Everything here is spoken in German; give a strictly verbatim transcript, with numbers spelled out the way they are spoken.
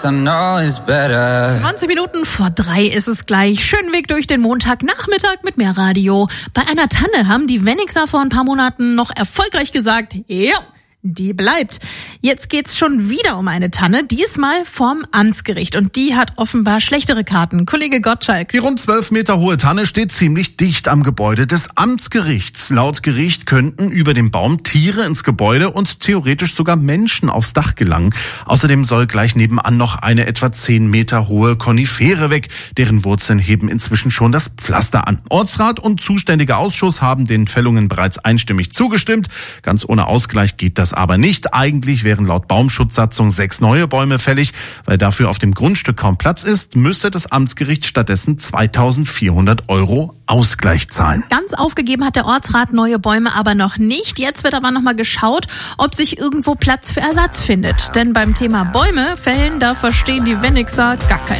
else I know is better. zwanzig Minuten vor drei ist es gleich. Schönen Weg durch den Montagnachmittag mit mehr Radio. Bei einer Tanne haben die Wennigser vor ein paar Monaten noch erfolgreich gesagt, ja, die bleibt. Jetzt geht's schon wieder um eine Tanne, diesmal vorm Amtsgericht. Und die hat offenbar schlechtere Karten. Kollege Gottschalk. Die rund zwölf Meter hohe Tanne steht ziemlich dicht am Gebäude des Amtsgerichts. Laut Gericht könnten über den Baum Tiere ins Gebäude und theoretisch sogar Menschen aufs Dach gelangen. Außerdem soll gleich nebenan noch eine etwa zehn Meter hohe Konifere weg. Deren Wurzeln heben inzwischen schon das Pflaster an. Ortsrat und zuständiger Ausschuss haben den Fällungen bereits einstimmig zugestimmt. Ganz ohne Ausgleich geht das aber nicht. Eigentlich wären laut Baumschutzsatzung sechs neue Bäume fällig. Weil dafür auf dem Grundstück kaum Platz ist, müsste das Amtsgericht stattdessen zweitausendvierhundert Euro Ausgleich zahlen. Ganz aufgegeben hat der Ortsrat neue Bäume aber noch nicht. Jetzt wird aber nochmal geschaut, ob sich irgendwo Platz für Ersatz findet. Denn beim Thema Bäume fällen, da verstehen die Wennigser gar kein